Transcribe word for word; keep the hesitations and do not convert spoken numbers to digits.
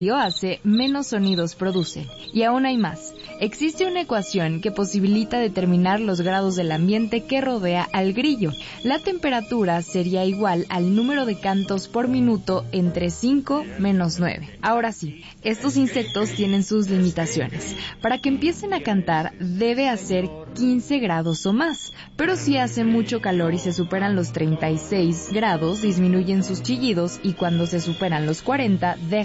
hace, menos sonidos produce. Y aún hay más. Existe una ecuación que posibilita determinar los grados del ambiente que rodea al grillo. La temperatura sería igual al número de cantos por minuto entre cinco menos nueve. Ahora sí, estos insectos tienen sus limitaciones. Para que empiecen a cantar, debe hacer quince grados o más. Pero si hace mucho calor y se superan los treinta y seis grados, disminuyen sus chillidos y cuando se superan los cuarenta, dejan